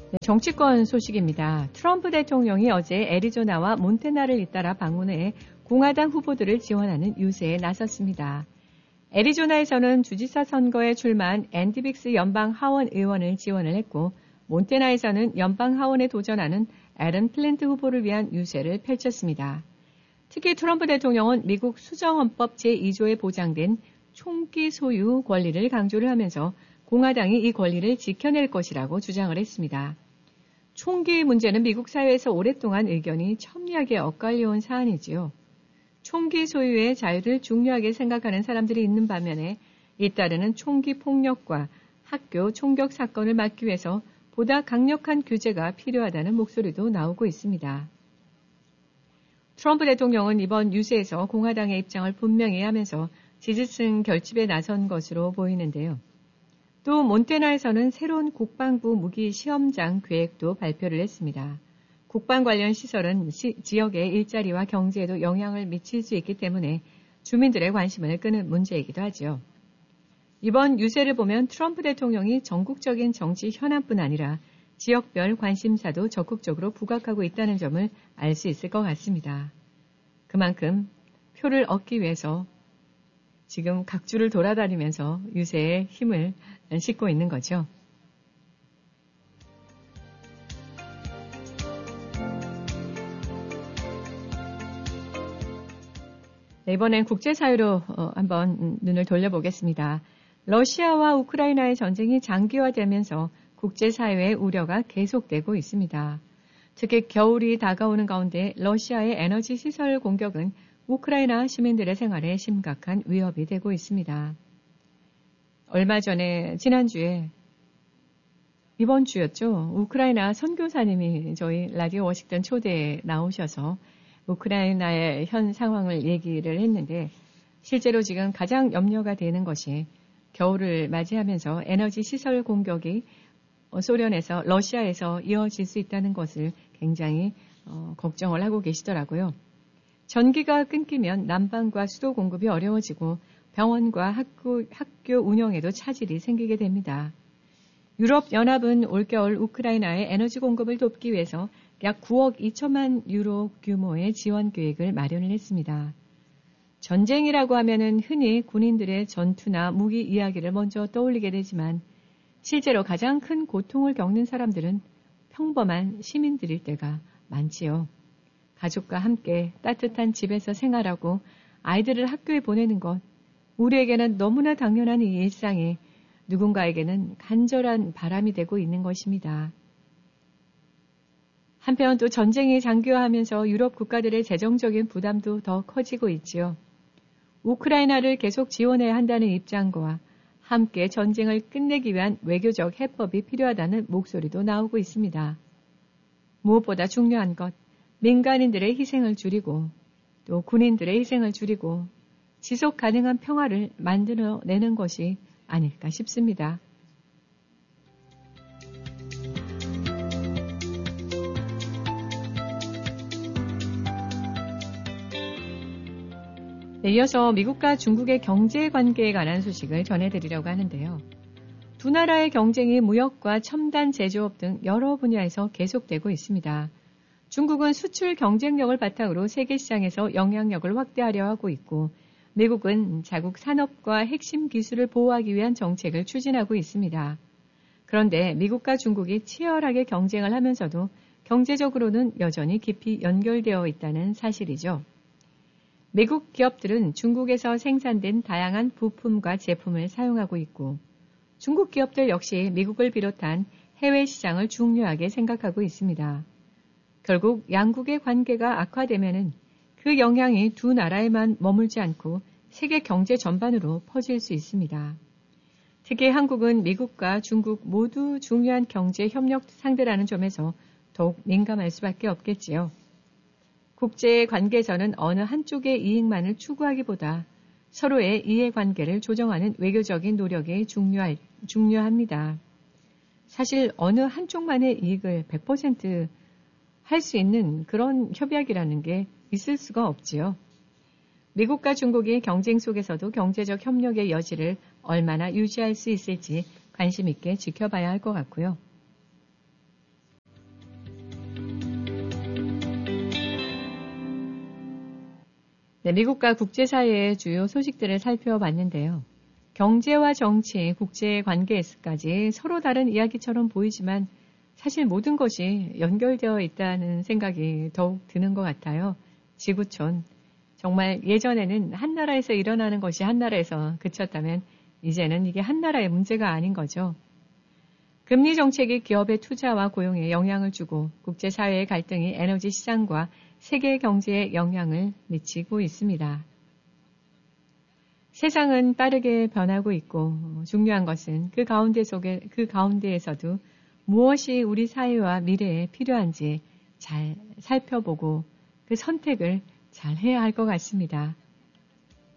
네, 정치권 소식입니다. 트럼프 대통령이 어제 애리조나와 몬태나를 잇따라 방문해 공화당 후보들을 지원하는 유세에 나섰습니다. 애리조나에서는 주지사 선거에 출마한 앤디 빅스 연방 하원 의원을 지원을 했고, 몬태나에서는 연방 하원에 도전하는 애런 플랜트 후보를 위한 유세를 펼쳤습니다. 특히 트럼프 대통령은 미국 수정헌법 제2조에 보장된 총기 소유 권리를 강조를 하면서 공화당이 이 권리를 지켜낼 것이라고 주장을 했습니다. 총기 문제는 미국 사회에서 오랫동안 의견이 첨예하게 엇갈려온 사안이지요. 총기 소유의 자유를 중요하게 생각하는 사람들이 있는 반면에 잇따르는 총기 폭력과 학교 총격 사건을 막기 위해서 보다 강력한 규제가 필요하다는 목소리도 나오고 있습니다. 트럼프 대통령은 이번 유세에서 공화당의 입장을 분명히 하면서 지지층 결집에 나선 것으로 보이는데요. 또 몬태나에서는 새로운 국방부 무기 시험장 계획도 발표를 했습니다. 국방 관련 시설은 지역의 일자리와 경제에도 영향을 미칠 수 있기 때문에 주민들의 관심을 끄는 문제이기도 하죠. 이번 유세를 보면 트럼프 대통령이 전국적인 정치 현안뿐 아니라 지역별 관심사도 적극적으로 부각하고 있다는 점을 알 수 있을 것 같습니다. 그만큼 표를 얻기 위해서 지금 각주를 돌아다니면서 유세에 힘을 싣고 있는 거죠. 네, 이번엔 국제사회로 한번 눈을 돌려보겠습니다. 러시아와 우크라이나의 전쟁이 장기화되면서 국제사회의 우려가 계속되고 있습니다. 특히 겨울이 다가오는 가운데 러시아의 에너지 시설 공격은 우크라이나 시민들의 생활에 심각한 위협이 되고 있습니다. 얼마 전에 지난주에 이번 주였죠. 우크라이나 선교사님이 저희 라디오 워싱턴 초대에 나오셔서 우크라이나의 현 상황을 얘기를 했는데 실제로 지금 가장 염려가 되는 것이 겨울을 맞이하면서 에너지 시설 공격이 소련에서 러시아에서 이어질 수 있다는 것을 굉장히 걱정을 하고 계시더라고요. 전기가 끊기면 난방과 수도 공급이 어려워지고 병원과 학교 운영에도 차질이 생기게 됩니다. 유럽연합은 올겨울 우크라이나의 에너지 공급을 돕기 위해서 약 9억 2천만 유로 규모의 지원 계획을 마련을 했습니다. 전쟁이라고 하면은 흔히 군인들의 전투나 무기 이야기를 먼저 떠올리게 되지만 실제로 가장 큰 고통을 겪는 사람들은 평범한 시민들일 때가 많지요. 가족과 함께 따뜻한 집에서 생활하고 아이들을 학교에 보내는 것, 우리에게는 너무나 당연한 이 일상이 누군가에게는 간절한 바람이 되고 있는 것입니다. 한편 또 전쟁이 장기화하면서 유럽 국가들의 재정적인 부담도 더 커지고 있지요. 우크라이나를 계속 지원해야 한다는 입장과 함께 전쟁을 끝내기 위한 외교적 해법이 필요하다는 목소리도 나오고 있습니다. 무엇보다 중요한 것, 민간인들의 희생을 줄이고 또 군인들의 희생을 줄이고 지속 가능한 평화를 만들어내는 것이 아닐까 싶습니다. 네, 이어서 미국과 중국의 경제 관계에 관한 소식을 전해드리려고 하는데요. 두 나라의 경쟁이 무역과 첨단 제조업 등 여러 분야에서 계속되고 있습니다. 중국은 수출 경쟁력을 바탕으로 세계 시장에서 영향력을 확대하려 하고 있고, 미국은 자국 산업과 핵심 기술을 보호하기 위한 정책을 추진하고 있습니다. 그런데 미국과 중국이 치열하게 경쟁을 하면서도 경제적으로는 여전히 깊이 연결되어 있다는 사실이죠. 미국 기업들은 중국에서 생산된 다양한 부품과 제품을 사용하고 있고 중국 기업들 역시 미국을 비롯한 해외 시장을 중요하게 생각하고 있습니다. 결국 양국의 관계가 악화되면은 그 영향이 두 나라에만 머물지 않고 세계 경제 전반으로 퍼질 수 있습니다. 특히 한국은 미국과 중국 모두 중요한 경제 협력 상대라는 점에서 더욱 민감할 수밖에 없겠지요. 국제 관계에서는 어느 한쪽의 이익만을 추구하기보다 서로의 이해관계를 조정하는 외교적인 노력이 중요합니다. 사실 어느 한쪽만의 이익을 100% 할 수 있는 그런 협약이라는 게 있을 수가 없지요. 미국과 중국이 경쟁 속에서도 경제적 협력의 여지를 얼마나 유지할 수 있을지 관심 있게 지켜봐야 할 것 같고요. 네, 미국과 국제사회의 주요 소식들을 살펴봤는데요. 경제와 정치, 국제관계에서까지 서로 다른 이야기처럼 보이지만 사실 모든 것이 연결되어 있다는 생각이 더욱 드는 것 같아요. 지구촌. 정말 예전에는 한 나라에서 일어나는 것이 한 나라에서 그쳤다면 이제는 이게 한 나라의 문제가 아닌 거죠. 금리 정책이 기업의 투자와 고용에 영향을 주고 국제사회의 갈등이 에너지 시장과 세계 경제에 영향을 미치고 있습니다. 세상은 빠르게 변하고 있고 중요한 것은 그 가운데에서도 무엇이 우리 사회와 미래에 필요한지 잘 살펴보고 그 선택을 잘 해야 할 것 같습니다.